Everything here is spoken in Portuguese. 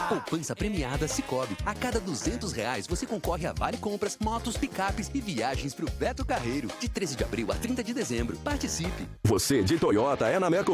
Poupança premiada Sicoob. A cada R$ 200 você concorre a vale compras, motos, picapes e viagens pro Beto Carreiro. De 13 de abril a 30 de dezembro. Participe! Você de Toyota é na Mercosul.